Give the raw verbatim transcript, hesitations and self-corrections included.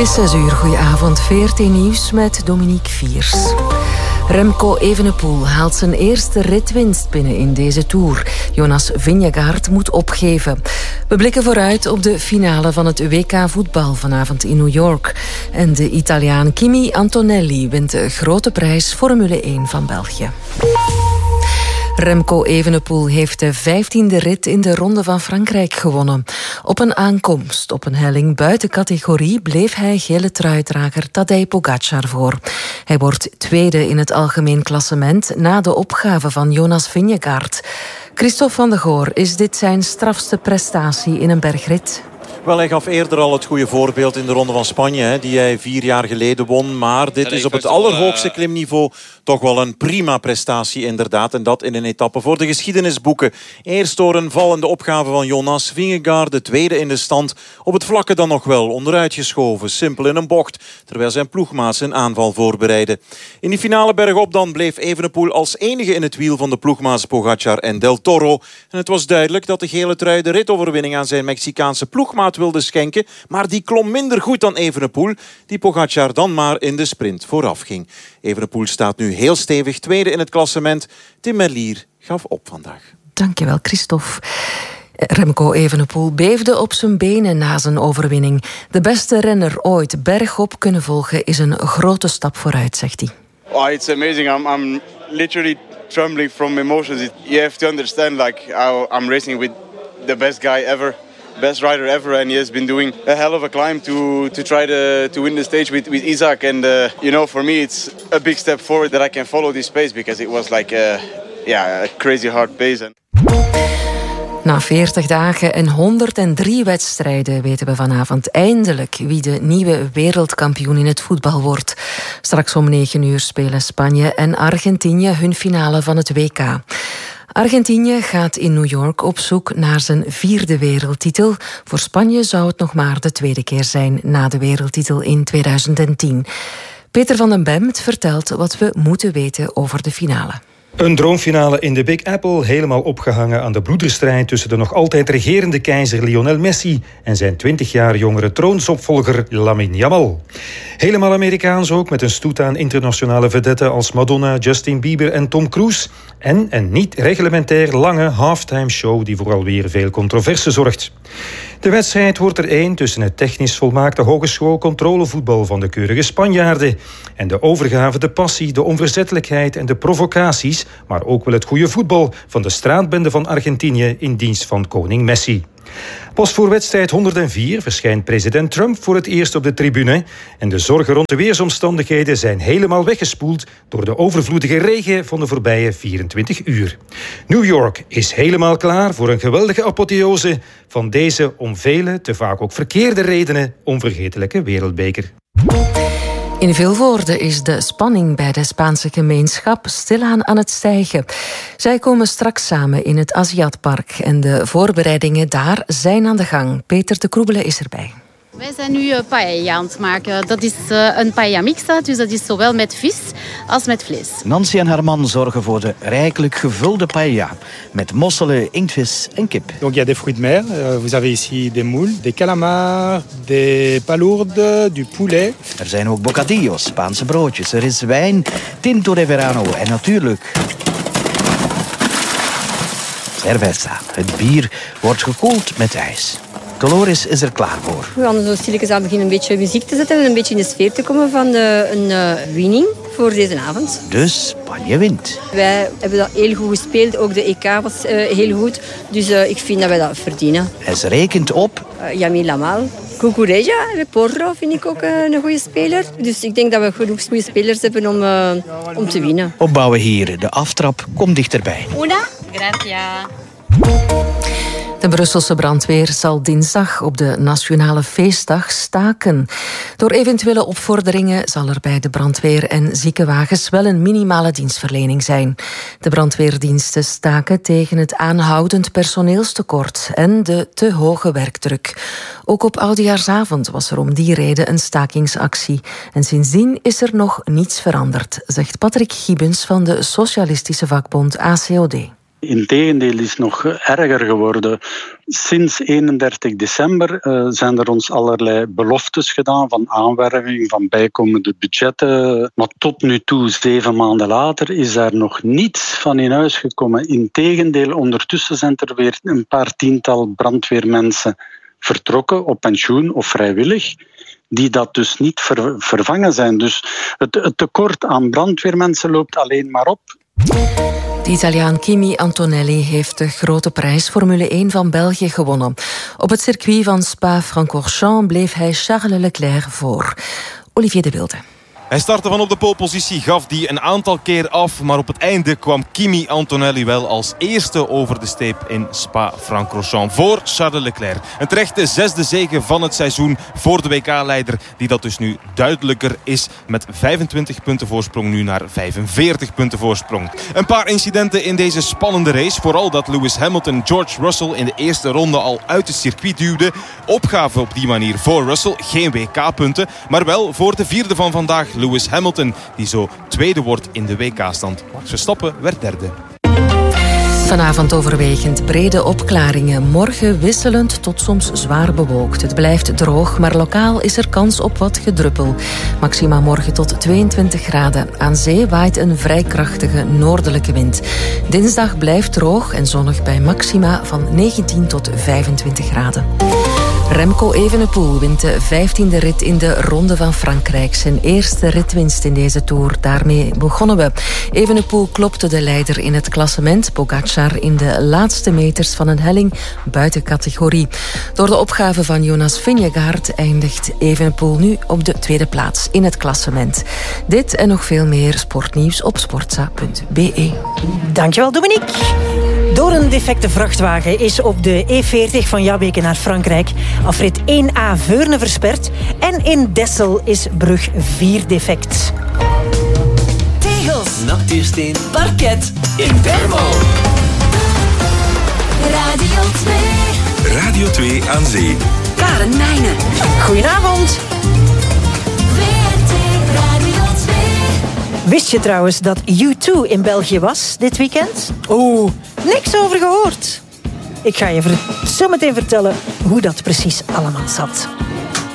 is zes uur, goedenavond. V R T Nieuws met Dominique Viers. Remco Evenepoel haalt zijn eerste ritwinst binnen in deze Tour. Jonas Vingegaard moet opgeven. We blikken vooruit op de finale van het W K voetbal vanavond in New York. En de Italiaan Kimi Antonelli wint de grote prijs Formule één van België. Remco Evenepoel heeft de vijftiende rit in de Ronde van Frankrijk gewonnen. Op een aankomst op een helling buiten categorie bleef hij gele truidrager Tadej Pogacar voor. Hij wordt tweede in het algemeen klassement na de opgave van Jonas Vingegaard. Christophe van de Goor, is dit zijn strafste prestatie in een bergrit? Wel, hij gaf eerder al het goede voorbeeld in de Ronde van Spanje, hè, die hij vier jaar geleden won. Maar dit is op het allerhoogste klimniveau toch wel een prima prestatie inderdaad. En dat in een etappe voor de geschiedenisboeken. Eerst door een vallende opgave van Jonas Vingegaard, de tweede in de stand. Op het vlakke dan nog wel onderuit geschoven, simpel in een bocht. Terwijl zijn ploegmaats een aanval voorbereidden. In die finale bergop dan bleef Evenepoel als enige in het wiel van de ploegmaats Pogacar en Del Toro. En het was duidelijk dat de gele trui de ritoverwinning aan zijn Mexicaanse ploegmaat wilde schenken, maar die klom minder goed dan Evenepoel, die Pogacar dan maar in de sprint vooraf ging. Evenepoel staat nu heel stevig tweede in het klassement. Tim Merlier gaf op vandaag. Dankjewel, Christophe. Remco Evenepoel beefde op zijn benen na zijn overwinning. De beste renner ooit bergop kunnen volgen is een grote stap vooruit, zegt hij. Oh, it's amazing. I'm, I'm literally trembling from emotions. You have to understand, like, how I'm racing with the best guy ever. Best rider ever, and he has been doing a hell of a climb to to try to to win the stage with with Isaac. And uh, you know, for me, it's a big step forward that I can follow this pace because it was like a, yeah, a crazy hard pace. Na veertig dagen en honderddrie wedstrijden weten we vanavond eindelijk wie de nieuwe wereldkampioen in het voetbal wordt. Straks om negen uur spelen Spanje en Argentinië hun finale van het W K. Argentinië gaat in New York op zoek naar zijn vierde wereldtitel. Voor Spanje zou het nog maar de tweede keer zijn na de wereldtitel in tweeduizend tien. Peter van den Bemt vertelt wat we moeten weten over de finale. Een droomfinale in de Big Apple, helemaal opgehangen aan de bloederstrijd tussen de nog altijd regerende keizer Lionel Messi en zijn twintig jaar jongere troonsopvolger Lamine Yamal. Helemaal Amerikaans ook, met een stoet aan internationale vedetten als Madonna, Justin Bieber en Tom Cruise. En een niet reglementair lange halftime show die voor alweer veel controverse zorgt. De wedstrijd wordt er één tussen het technisch volmaakte hogeschoolcontrolevoetbal van de keurige Spanjaarden en de overgave, de passie, de onverzettelijkheid en de provocaties, maar ook wel het goede voetbal van de straatbende van Argentinië in dienst van koning Messi. Pas voor wedstrijd honderdvier verschijnt president Trump voor het eerst op de tribune en de zorgen rond de weersomstandigheden zijn helemaal weggespoeld door de overvloedige regen van de voorbije vierentwintig uur. New York is helemaal klaar voor een geweldige apotheose van deze om vele, te vaak ook verkeerde redenen, onvergetelijke wereldbeker. In Vilvoorde is de spanning bij de Spaanse gemeenschap stilaan aan het stijgen. Zij komen straks samen in het Aziatpark en de voorbereidingen daar zijn aan de gang. Peter de Kroebele is erbij. Wij zijn nu paella aan het maken. Dat is een paella mixta, dus dat is zowel met vis als met vlees. Nancy en haar man zorgen voor de rijkelijk gevulde paella met mosselen, inktvis en kip. Donc il y a des fruits de mer. Vous avez ici des moules, des calamars, des palourdes, du poulet. Er zijn ook bocadillos, Spaanse broodjes. Er is wijn, tinto de verano en natuurlijk cerveza. Het bier wordt gekoeld met ijs. Dolores is er klaar voor. We gaan zo stilletjes aan beginnen een beetje muziek te zetten en een beetje in de sfeer te komen van de, een uh, winning voor deze avond. Dus Spanje wint. Wij hebben dat heel goed gespeeld, ook de E K was uh, heel goed. Dus uh, ik vind dat wij dat verdienen. En ze rekent op Uh, Yamil Lamal. Cucurella, Porro vind ik ook uh, een goede speler. Dus ik denk dat we genoeg goede spelers hebben om, uh, om te winnen. Opbouwen hier. De aftrap komt dichterbij. Una, gracias. De Brusselse brandweer zal dinsdag op de Nationale Feestdag staken. Door eventuele opvorderingen zal er bij de brandweer en ziekenwagens wel een minimale dienstverlening zijn. De brandweerdiensten staken tegen het aanhoudend personeelstekort en de te hoge werkdruk. Ook op Oudejaarsavond was er om die reden een stakingsactie. En sindsdien is er nog niets veranderd, zegt Patrick Gibbens van de socialistische vakbond A C O D. Integendeel, is nog erger geworden. Sinds eenendertig december uh, zijn er ons allerlei beloftes gedaan van aanwerving, van bijkomende budgetten. Maar tot nu toe, zeven maanden later, is daar nog niets van in huis gekomen. Integendeel, ondertussen zijn er weer een paar tiental brandweermensen vertrokken op pensioen of vrijwillig, die dat dus niet ver- vervangen zijn. Dus het, het tekort aan brandweermensen loopt alleen maar op. De Italiaan Kimi Antonelli heeft de grote prijs Formule één van België gewonnen. Op het circuit van Spa-Francorchamps bleef hij Charles Leclerc voor. Olivier de Wilde. Hij startte van op de polepositie, gaf die een aantal keer af. Maar op het einde kwam Kimi Antonelli wel als eerste over de streep in Spa-Francorchamps voor Charles Leclerc. Een terechte zesde zege van het seizoen voor de W K-leider. Die dat dus nu duidelijker is met vijfentwintig punten voorsprong nu naar vijfenveertig punten voorsprong. Een paar incidenten in deze spannende race. Vooral dat Lewis Hamilton George Russell in de eerste ronde al uit het circuit duwde. Opgave op die manier voor Russell. Geen W K-punten, maar wel voor de vierde van vandaag, Lewis Hamilton, die zo tweede wordt in de W K-stand. Max Verstappen werd derde. Vanavond overwegend brede opklaringen. Morgen wisselend tot soms zwaar bewolkt. Het blijft droog, maar lokaal is er kans op wat gedruppel. Maxima morgen tot tweeëntwintig graden. Aan zee waait een vrij krachtige noordelijke wind. Dinsdag blijft droog en zonnig bij maxima van negentien tot vijfentwintig graden. Remco Evenepoel wint de vijftiende rit in de Ronde van Frankrijk. Zijn eerste ritwinst in deze Tour. Daarmee begonnen we. Evenepoel klopte de leider in het klassement. Pogacar in de laatste meters van een helling buiten categorie. Door de opgave van Jonas Vingegaard eindigt Evenepoel nu op de tweede plaats in het klassement. Dit en nog veel meer sportnieuws op sportza punt b e. Dankjewel, Dominique. Door een defecte vrachtwagen is op de E veertig van Jabbeke naar Frankrijk afrit één A Veurne versperd en in Dessel is brug vier defect. Tegels, natuursteen, parket in Bermo. Radio twee. Radio twee aan zee. Karen Meijnen. Goedenavond. Wist je trouwens dat U twee in België was dit weekend? Oeh, niks over gehoord. Ik ga je ver- zo meteen vertellen hoe dat precies allemaal zat.